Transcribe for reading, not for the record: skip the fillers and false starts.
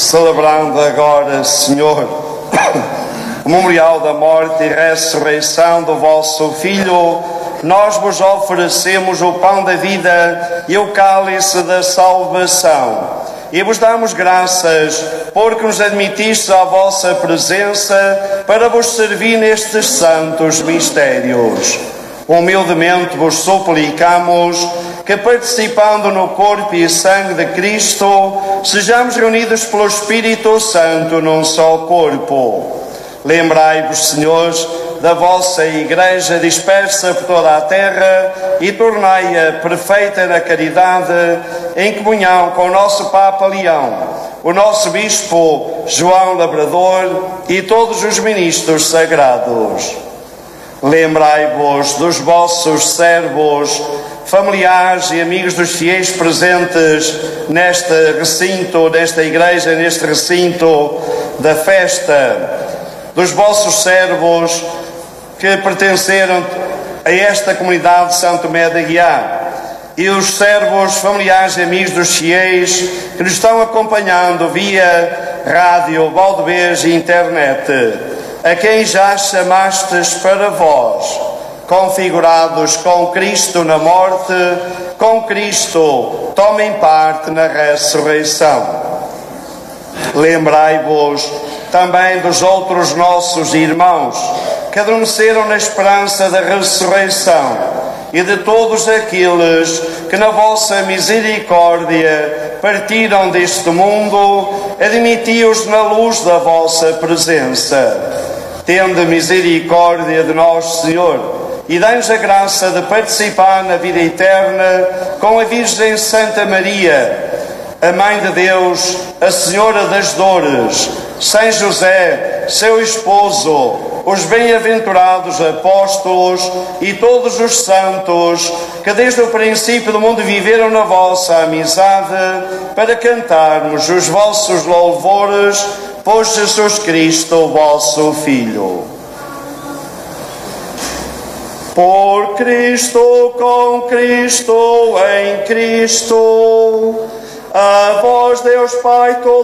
celebrando agora, Senhor, o memorial da morte e ressurreição do vosso Filho, nós vos oferecemos o pão da vida e o cálice da salvação. E vos damos graças, porque nos admitistes à vossa presença para vos servir nestes santos mistérios. Humildemente vos suplicamos que, participando no corpo e sangue de Cristo, sejamos reunidos pelo Espírito Santo num só corpo. Lembrai-vos, senhores, da vossa Igreja dispersa por toda a terra e tornai-a perfeita na caridade, em comunhão com o nosso Papa Leão, o nosso Bispo João Labrador e todos os ministros sagrados. Lembrai-vos dos vossos servos, familiares e amigos dos fiéis presentes neste recinto, nesta igreja, neste recinto da festa, dos vossos servos que pertenceram a esta comunidade de São Tomé de Aguiar, e os servos, familiares e amigos dos fiéis que nos estão acompanhando via rádio, Valdevez e internet, a quem já chamastes para vós, configurados com Cristo na morte, com Cristo tomem parte na ressurreição. Lembrai-vos também dos outros nossos irmãos que adormeceram na esperança da ressurreição e de todos aqueles que na vossa misericórdia partiram deste mundo, admiti-os na luz da vossa presença. Tende misericórdia de nós, Senhor, e dai-nos a graça de participar na vida eterna com a Virgem Santa Maria, a Mãe de Deus, a Senhora das Dores, São José, seu esposo, os bem-aventurados apóstolos e todos os santos que desde o princípio do mundo viveram na vossa amizade, para cantarmos os vossos louvores por Jesus Cristo, vosso Filho. Por Cristo, com Cristo, em Cristo, a vós, Deus Pai todo